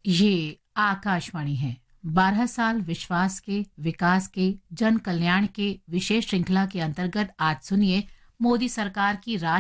ये आकाशवाणी है। 12 साल विश्वास के, विकास के, जन कल्याण के विशेष श्रृंखला के अंतर्गत आज सुनिए मोदी सरकार की